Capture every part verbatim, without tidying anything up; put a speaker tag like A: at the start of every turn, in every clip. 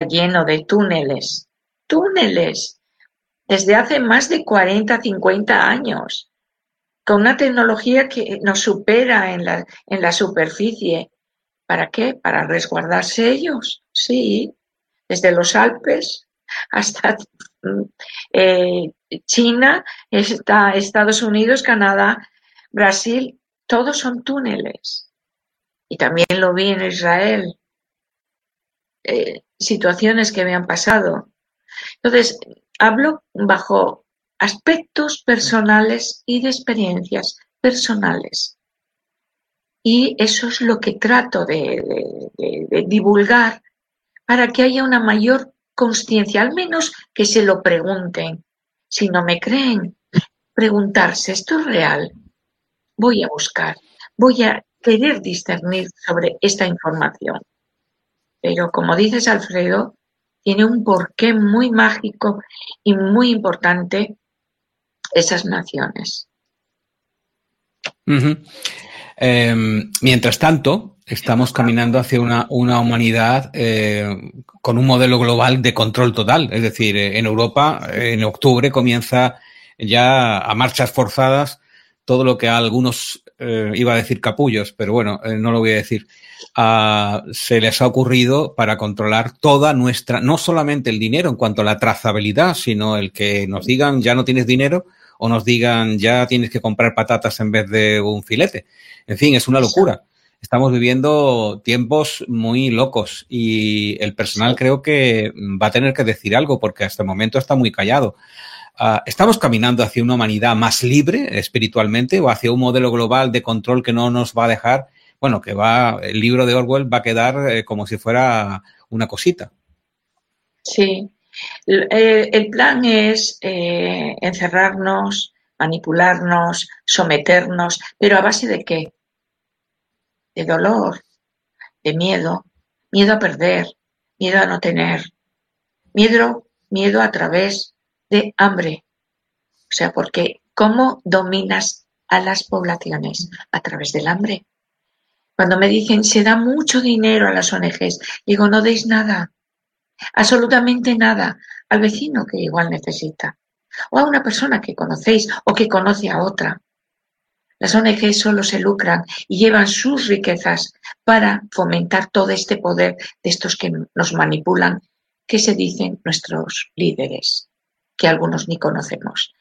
A: lleno de túneles, túneles, desde hace más de cuarenta, cincuenta años, con una tecnología que nos supera en la, en la superficie. ¿Para qué? Para resguardarse ellos, sí, desde los Alpes hasta eh, China, está Estados Unidos, Canadá, Brasil, todos son túneles. Y también lo vi en Israel, eh, situaciones que me han pasado. Entonces, hablo bajo aspectos personales y de experiencias personales. Y eso es lo que trato de, de, de, de divulgar para que haya una mayor consciencia, al menos que se lo pregunten. Si no me creen, preguntarse, ¿esto es real? Voy a buscar, voy a querer discernir sobre esta información. Pero como dices, Alfredo, tiene un porqué muy mágico y muy importante esas naciones.
B: Uh-huh. Eh, mientras tanto, estamos caminando hacia una, una humanidad eh, con un modelo global de control total. Es decir, en Europa, en octubre, comienza ya a marchas forzadas todo lo que a algunos, eh, iba a decir capullos, pero bueno, eh, no lo voy a decir, uh, se les ha ocurrido para controlar toda nuestra, no solamente el dinero en cuanto a la trazabilidad, sino el que nos digan ya no tienes dinero o nos digan ya tienes que comprar patatas en vez de un filete. En fin, es una locura. Estamos viviendo tiempos muy locos y el personal creo que va a tener que decir algo porque hasta el momento está muy callado. Uh, ¿Estamos caminando hacia una humanidad más libre espiritualmente o hacia un modelo global de control que no nos va a dejar, bueno, que va, el libro de Orwell va a quedar eh, como si fuera una cosita?
A: Sí. El plan es eh, encerrarnos, manipularnos, someternos, pero ¿a base de qué? De dolor, de miedo, miedo a perder, miedo a no tener, miedo, miedo a través de hambre. O sea, porque ¿cómo dominas a las poblaciones? A través del hambre. Cuando me dicen se da mucho dinero a las O N Ges, digo, no deis nada. Absolutamente nada al vecino que igual necesita o a una persona que conocéis o que conoce a otra. Las O N Ges solo se lucran y llevan sus riquezas para fomentar todo este poder de estos que nos manipulan, que se dicen nuestros líderes, que algunos ni conocemos.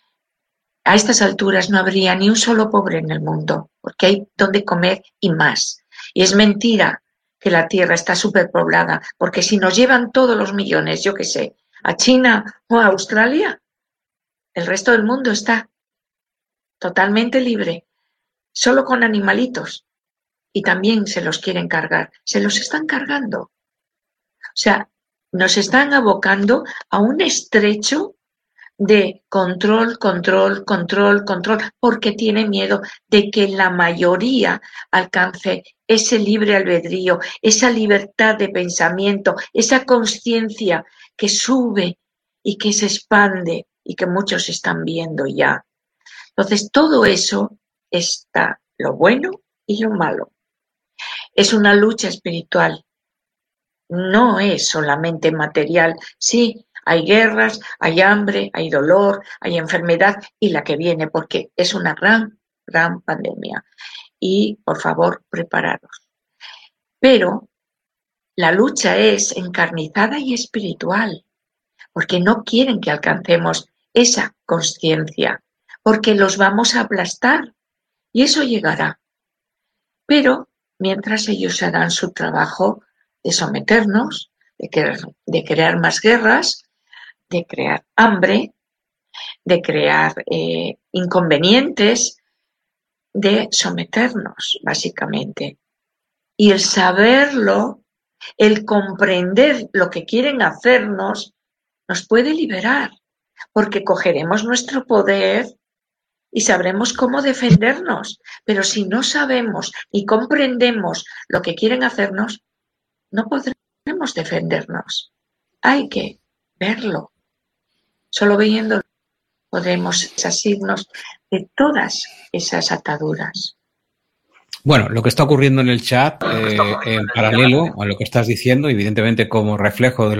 A: A estas alturas no habría ni un solo pobre en el mundo, porque hay donde comer y más. Y es mentira que la tierra está superpoblada, porque si nos llevan todos los millones, yo qué sé, a China o a Australia, el resto del mundo está totalmente libre, solo con animalitos, y también se los quieren cargar, se los están cargando. O sea, nos están abocando a un estrecho de control, control, control, control, porque tiene miedo de que la mayoría alcance ese libre albedrío, esa libertad de pensamiento, esa conciencia que sube y que se expande y que muchos están viendo ya. Entonces, todo eso está lo bueno y lo malo. Es una lucha espiritual. No es solamente material. Sí, hay guerras, hay hambre, hay dolor, hay enfermedad y la que viene, porque es una gran, gran pandemia. Y, por favor, prepararos. Pero la lucha es encarnizada y espiritual, porque no quieren que alcancemos esa conciencia, porque los vamos a aplastar y eso llegará. Pero mientras ellos harán su trabajo de someternos, de crear, de crear más guerras, de crear hambre, de crear eh, inconvenientes, de someternos, básicamente. Y el saberlo, el comprender lo que quieren hacernos, nos puede liberar, porque cogeremos nuestro poder y sabremos cómo defendernos. Pero si no sabemos y comprendemos lo que quieren hacernos, no podremos defendernos. Hay que verlo. Solo viéndolo podremos asirnos de todas esas ataduras.
B: Bueno, lo que está ocurriendo en el chat, eh, en paralelo a lo que estás diciendo, evidentemente como reflejo de